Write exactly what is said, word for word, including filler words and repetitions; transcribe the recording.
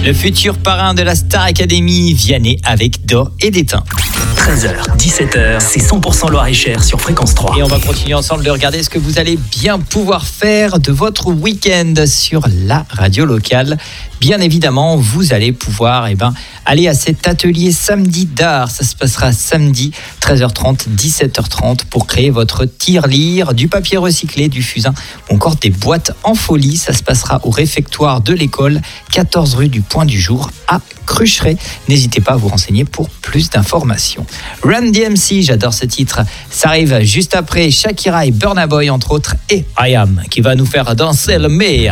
Le futur parrain de la Star Academy, Vianney avec D'or et d'étain. treize heures, dix-sept heures, c'est cent pour cent Loir-et-Cher sur Fréquence trois. Et on va continuer ensemble de regarder ce que vous allez bien pouvoir faire de votre week-end sur la radio locale. Bien évidemment, vous allez pouvoir eh ben, aller à cet atelier samedi d'art. Ça se passera samedi, treize heures trente, dix-sept heures trente, pour créer votre tirelire, du papier recyclé, du fusain ou encore des boîtes en folie. Ça se passera au réfectoire de l'école, quatorze rue du Point du Jour à Crucheret. N'hésitez pas à vous renseigner pour plus d'informations. Run D M C, j'adore ce titre. Ça arrive juste après Shakira et Burna Boy, entre autres, et I Am, qui va nous faire danser le meilleur.